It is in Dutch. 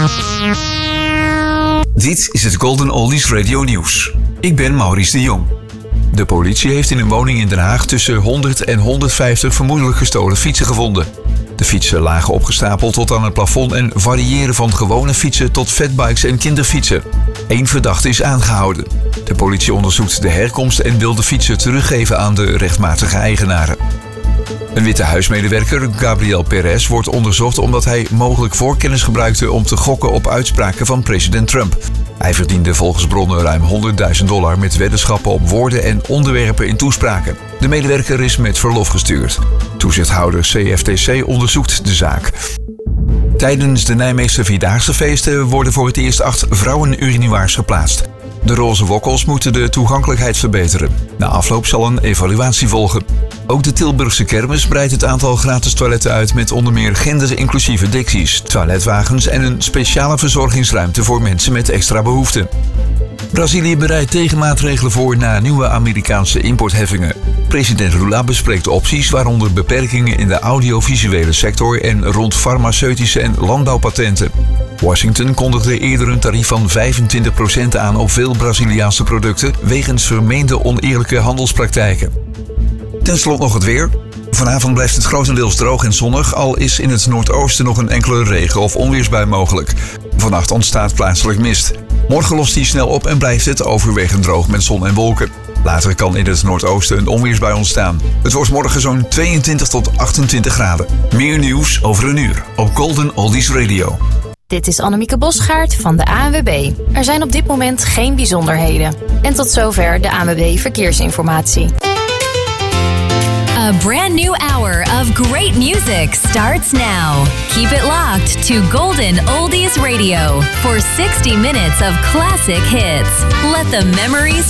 Dit is het Golden Oldies Radio Nieuws. Ik ben Maurice de Jong. De politie heeft in een woning in Den Haag tussen 100 en 150 vermoedelijk gestolen fietsen gevonden. De fietsen lagen opgestapeld tot aan het plafond en variëren van gewone fietsen tot fatbikes en kinderfietsen. 1 verdachte is aangehouden. De politie onderzoekt de herkomst en wil de fietsen teruggeven aan de rechtmatige eigenaren. Een Witte Huismedewerker, Gabriel Perez, wordt onderzocht omdat hij mogelijk voorkennis gebruikte om te gokken op uitspraken van president Trump. Hij verdiende volgens bronnen ruim $100.000 met weddenschappen op woorden en onderwerpen in toespraken. De medewerker is met verlof gestuurd. Toezichthouder CFTC onderzoekt de zaak. Tijdens de Nijmeegse Vierdaagse feesten worden voor het eerst 8 vrouwenurinoirs geplaatst. De roze wokkels moeten de toegankelijkheid verbeteren. Na afloop zal een evaluatie volgen. Ook de Tilburgse kermis breidt het aantal gratis toiletten uit met onder meer genderinclusieve dicties, toiletwagens en een speciale verzorgingsruimte voor mensen met extra behoeften. Brazilië bereidt tegenmaatregelen voor na nieuwe Amerikaanse importheffingen. President Lula bespreekt opties waaronder beperkingen in de audiovisuele sector en rond farmaceutische en landbouwpatenten. Washington kondigde eerder een tarief van 25% aan op veel Braziliaanse producten wegens vermeende oneerlijke handelspraktijken. Ten slotte nog het weer. Vanavond blijft het grotendeels droog en zonnig, al is in het noordoosten nog een enkele regen- of onweersbui mogelijk. Vannacht ontstaat plaatselijk mist. Morgen lost die snel op en blijft het overwegend droog met zon en wolken. Later kan in het noordoosten een onweersbui ontstaan. Het wordt morgen zo'n 22 tot 28 graden. Meer nieuws over een uur op Golden Oldies Radio. Dit is Annemieke Bosgaard van de ANWB. Er zijn op dit moment geen bijzonderheden. En tot zover de ANWB Verkeersinformatie. A brand new hour of great music starts now. Keep it locked to Golden Oldies Radio for 60 minutes of classic hits. Let the memories